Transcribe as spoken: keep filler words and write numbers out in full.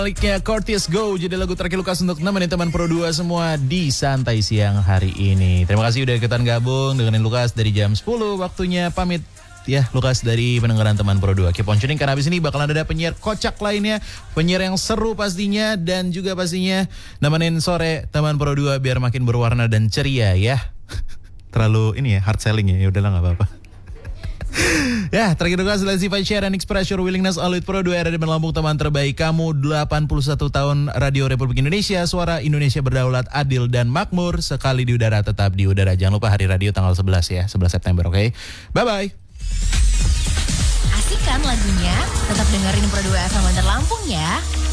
Baliknya Curtis Go jadi lagu terakhir Lukas untuk nemenin teman Pro dua semua di Santai Siang hari ini. Terima kasih udah ikutan gabung dengerin Lukas dari jam sepuluh. Waktunya pamit ya Lukas dari pendengaran teman Pro dua. Keep on tuning karena habis ini bakalan ada penyiar kocak lainnya, penyiar yang seru pastinya, dan juga pastinya nemenin sore teman Pro dua biar makin berwarna dan ceria ya. Terlalu ini ya hard selling ya, ya udahlah nggak apa-apa. Ya, terakhir juga let's invite, share and express your willingness all with Pro dua R A D Lampung, teman terbaik kamu. Delapan puluh satu tahun Radio Republik Indonesia, suara Indonesia berdaulat, adil dan makmur. Sekali di udara tetap di udara. Jangan lupa hari radio tanggal sebelas ya, sebelas September, oke okay? Bye-bye. Asik kan lagunya? Tetap dengerin Pro dua F M Bandar Lampung ya.